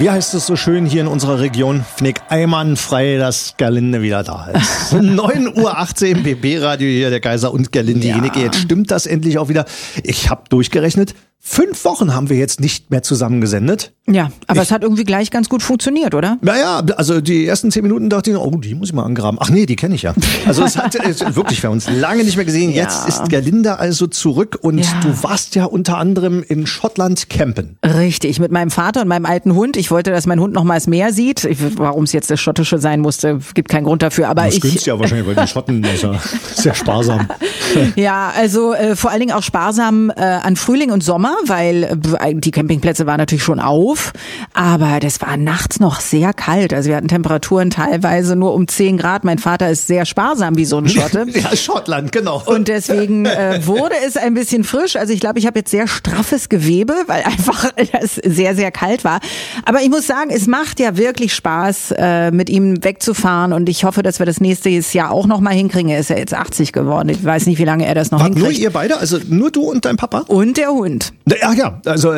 Wie heißt es so schön hier in unserer Region? Fnick einwandfrei, dass Gerlinde wieder da ist. 9:18 Uhr, BB-Radio hier, der Kaiser und Gerlinde Jenecke. Jetzt stimmt das endlich auch wieder. Ich habe durchgerechnet. 5 Wochen haben wir jetzt nicht mehr zusammen gesendet. Ja, aber es hat irgendwie gleich ganz gut funktioniert, oder? Naja, also die ersten 10 Minuten dachte ich, oh, die muss ich mal angraben. Ach nee, die kenne ich ja. Also es hat wirklich, wir haben uns lange nicht mehr gesehen. Ja. Jetzt ist Gerlinde also zurück und du warst ja unter anderem in Schottland campen. Richtig, mit meinem Vater und meinem alten Hund. Ich wollte, dass mein Hund noch mal das Meer sieht. Warum es jetzt das Schottische sein musste, gibt keinen Grund dafür. Aber das günst ja wahrscheinlich, weil die Schotten ist ja sehr sparsam. Ja, also vor allen Dingen auch sparsam an Frühling und Sommer, weil die Campingplätze waren natürlich schon auf, aber das war nachts noch sehr kalt. Also wir hatten Temperaturen teilweise nur um 10 Grad. Mein Vater ist sehr sparsam wie so ein Schotte. Ja, Schottland, genau. Und deswegen wurde es ein bisschen frisch. Also ich glaube, ich habe jetzt sehr straffes Gewebe, weil einfach es sehr, sehr kalt war. Aber ich muss sagen, es macht ja wirklich Spaß, mit ihm wegzufahren und ich hoffe, dass wir das nächste Jahr auch noch mal hinkriegen. Er ist ja jetzt 80 geworden. Ich weiß nicht, wie lange er das noch hinkriegt. Nur ihr beide? Also nur du und dein Papa? Und der Hund. Ja, also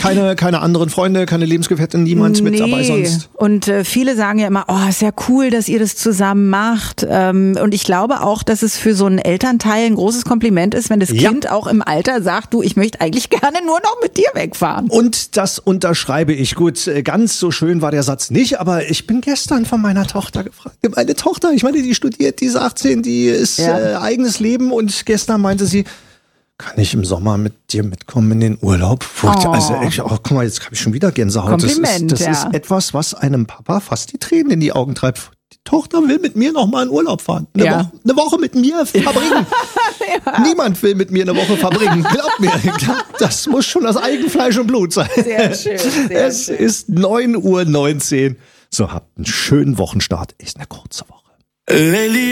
keine anderen Freunde, keine Lebensgefährtin, niemand mit dabei sonst. Und viele sagen ja immer, oh, ist ja cool, dass ihr das zusammen macht. Und ich glaube auch, dass es für so einen Elternteil ein großes Kompliment ist, wenn das Kind auch im Alter sagt, du, ich möchte eigentlich gerne nur noch mit dir wegfahren. Und das unterschreibe ich. Gut, ganz so schön war der Satz nicht, aber ich bin gestern von meiner Tochter gefragt. Meine Tochter, ich meine, die studiert, die ist 18, die ist eigenes Leben und gestern meinte sie, kann ich im Sommer mit dir mitkommen in den Urlaub? Also, guck mal, jetzt habe ich schon wieder Gänsehaut. Kompliment, das ist etwas, was einem Papa fast die Tränen in die Augen treibt. Die Tochter will mit mir noch mal in Urlaub fahren. Eine Woche mit mir verbringen. Niemand will mit mir eine Woche verbringen. Glaub mir, das muss schon das Eigenfleisch und Blut sein. Sehr schön. Es ist 9:19 Uhr. So, habt einen schönen Wochenstart. Ist eine kurze Woche.